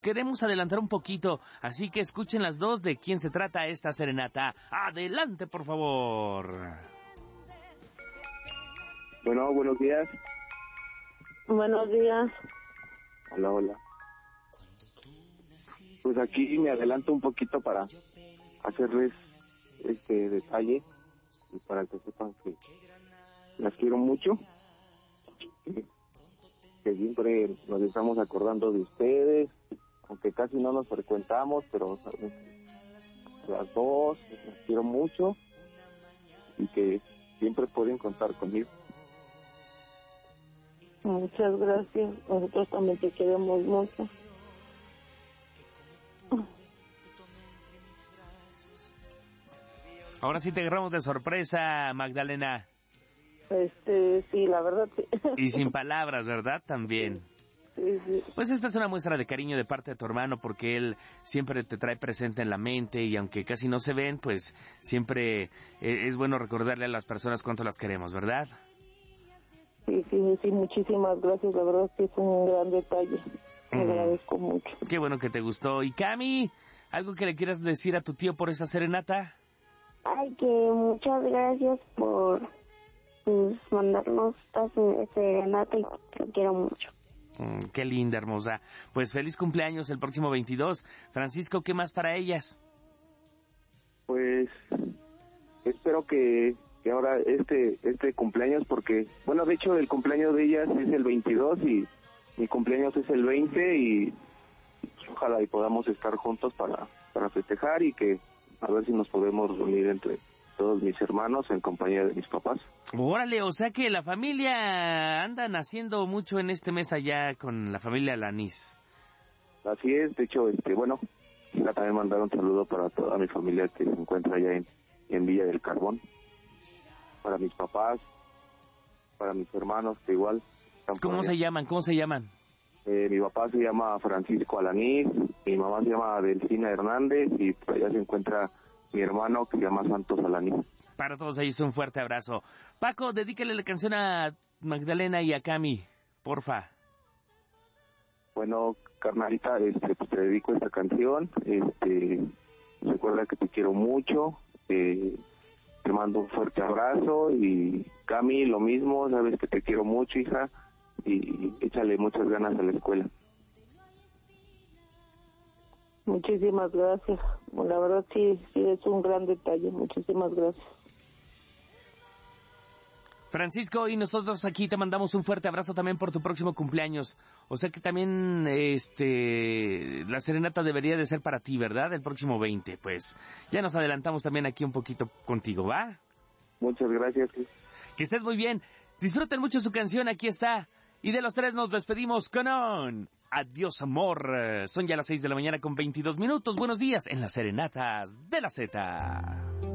queremos adelantar un poquito, así que escuchen las dos de quién se trata esta serenata. Adelante, por favor. Bueno, buenos días. Buenos días. Hola, hola. Pues aquí me adelanto un poquito para hacerles este detalle y para que sepan que las quiero mucho, que siempre nos estamos acordando de ustedes, aunque casi no nos frecuentamos, pero las dos las quiero mucho y que siempre pueden contar conmigo. Muchas gracias. Nosotros también te queremos mucho. Ahora sí te agarramos de sorpresa, Magdalena. Sí, la verdad sí. Y sin palabras, ¿verdad? También. Sí. Pues esta es una muestra de cariño de parte de tu hermano, porque él siempre te trae presente en la mente y aunque casi no se ven, pues siempre es bueno recordarle a las personas cuánto las queremos, ¿verdad? Sí, muchísimas gracias, la verdad que es un gran detalle. Me agradezco mucho. Qué bueno que te gustó. Y Cami, ¿algo que le quieras decir a tu tío por esa serenata? Ay, que muchas gracias por mandarnos esta serenata y te quiero mucho. Qué linda, hermosa. Pues feliz cumpleaños el próximo 22. Francisco, ¿qué más para ellas? Pues espero que ahora este cumpleaños, porque, bueno, de hecho el cumpleaños de ellas es el 22 y mi cumpleaños es el 20 y ojalá y podamos estar juntos para festejar y que a ver si nos podemos reunir entre todos mis hermanos en compañía de mis papás. Órale, o sea que la familia anda naciendo mucho en este mes allá con la familia Lanís. Así es, de hecho, bueno, quisiera también mandar un saludo para toda mi familia que se encuentra allá en Villa del Carbón, para mis papás, para mis hermanos que igual están por ¿Cómo allá. se llaman? Mi papá se llama Francisco Alanís, mi mamá se llama Delfina Hernández y por allá se encuentra mi hermano que se llama Santos Alanís. Para todos ellos un fuerte abrazo. Paco, dedícale la canción a Magdalena y a Cami, porfa. Bueno, carnalita, pues te dedico esta canción. Recuerda que te quiero mucho. Te mando un fuerte abrazo y Cami, lo mismo, sabes que te quiero mucho, hija, y échale muchas ganas a la escuela. Muchísimas gracias. La verdad sí es un gran detalle. Muchísimas gracias. Francisco, y nosotros aquí te mandamos un fuerte abrazo también por tu próximo cumpleaños. O sea que también la serenata debería de ser para ti, ¿verdad? El próximo 20. Pues ya nos adelantamos también aquí un poquito contigo, ¿va? Muchas gracias. Que estés muy bien. Disfruten mucho su canción, aquí está. Y de los tres nos despedimos con un adiós, amor. Son ya las 6 de la mañana con 22 minutos. Buenos días en las serenatas de la Z.